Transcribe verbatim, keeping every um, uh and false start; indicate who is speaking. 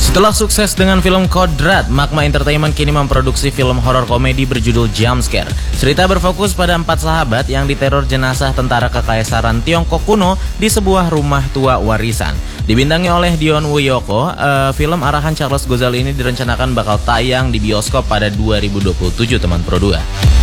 Speaker 1: Setelah sukses dengan film Kodrat, Magma Entertainment kini memproduksi film horor komedi berjudul Jumpscare. Cerita berfokus pada empat sahabat yang diteror jenazah tentara kekaisaran Tiongkok kuno di sebuah rumah tua warisan. Dibintangi oleh Dion Wiyoko, uh, film arahan Charles Gozali ini direncanakan bakal tayang di bioskop pada dua ribu dua puluh tujuh, teman Pro dua.